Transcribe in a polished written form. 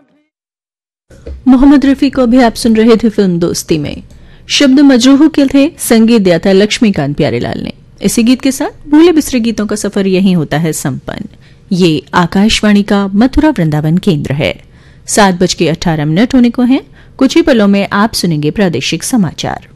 मोहम्मद रफी को भी आप सुन रहे थे फिल्म दोस्ती में। शब्द मजरूह के थे, संगीत दिया था लक्ष्मीकांत प्यारेलाल ने। इसी गीत के साथ भूले बिसरे गीतों का सफर यहीं होता है संपन्न। ये आकाशवाणी का मथुरा वृंदावन केंद्र है। 7:18 होने को हैं। कुछ ही पलों में आप सुनेंगे प्रादेशिक समाचार।